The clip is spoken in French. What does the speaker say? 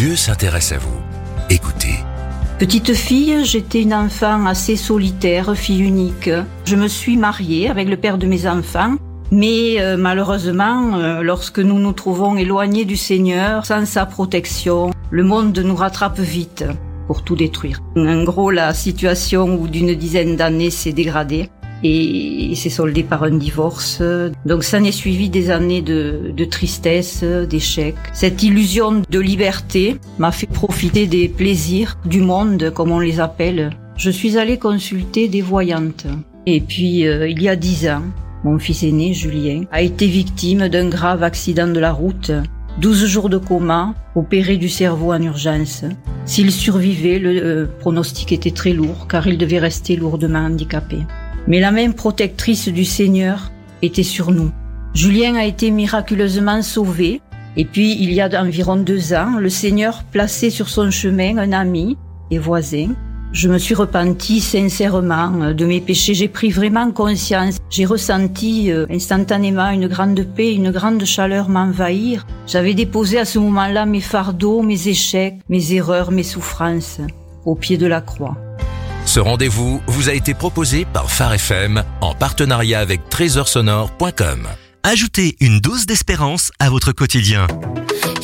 Dieu s'intéresse à vous. Écoutez. Petite fille, j'étais une enfant assez solitaire, fille unique. Je me suis mariée avec le père de mes enfants, mais malheureusement, lorsque nous nous trouvons éloignés du Seigneur, sans sa protection, le monde nous rattrape vite pour tout détruire. En gros, la situation au bout d'une dizaine d'années s'est dégradée et s'est soldée par un divorce. Donc ça n'est suivi des années de tristesse, d'échec. Cette illusion de liberté m'a fait profiter des plaisirs du monde, comme on les appelle. Je suis allée consulter des voyantes. Et puis, il y a 10 ans, mon fils aîné, Julien, a été victime d'un grave accident de la route. 12 jours de coma, opéré du cerveau en urgence. S'il survivait, le pronostic était très lourd, car il devait rester lourdement handicapé. Mais la main protectrice du Seigneur était sur nous. Julien a été miraculeusement sauvé. Et puis, il y a environ 2 ans, le Seigneur plaçait sur son chemin un ami et voisin. Je me suis repentie sincèrement de mes péchés. J'ai pris vraiment conscience. J'ai ressenti instantanément une grande paix, une grande chaleur m'envahir. J'avais déposé à ce moment-là mes fardeaux, mes échecs, mes erreurs, mes souffrances au pied de la croix. Ce rendez-vous vous a été proposé par Phare FM en partenariat avec trésorsonore.com. Ajoutez une dose d'espérance à votre quotidien.